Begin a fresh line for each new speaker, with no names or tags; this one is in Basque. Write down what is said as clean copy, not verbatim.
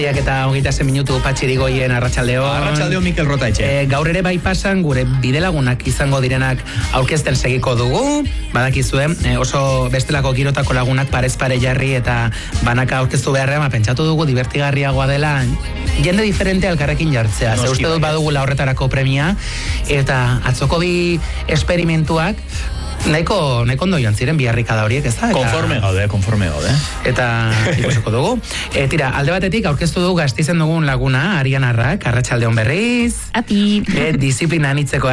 7:26 Patxirigoien arratsaldeon.
Arratsaldeon Mikel Rotaetxe.
Gaur ere bai pasan gure bidelagunak izango direnak aurkezten segiko dugu. Badakizue, oso bestelako girotako lagunak parez pare jarri eta banaka aurkeztu beharrean, pentsatu dugu divertigarriagoa dela jende diferente elkarrekin jartzea. Ze uste dut badugula horretarako premia eta atzoko bi esperimentuak nahiko ondo joan ziren biharrikada horiek, ez da?
Konforme gaude.
Eta ikusiko dugu. Tira, alde batetik aurkeztu dugu Gasteizen dugun laguna, Arian Arrak, arratsaldeon berriz.
Ati.
Disiplina anitzeko